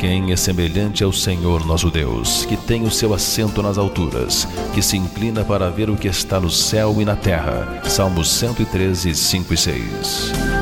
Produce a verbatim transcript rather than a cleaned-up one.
alguém é semelhante ao Senhor nosso Deus, que tem o seu assento nas alturas, que se inclina para ver o que está no céu e na terra. Salmos cento e treze, cinco e seis.